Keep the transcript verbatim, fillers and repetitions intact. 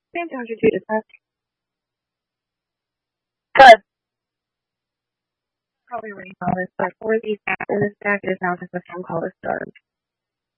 Sam two hundred two dispatch. Good. Probably already saw this, but for the stack, in this stack, it is now just a phone call to start.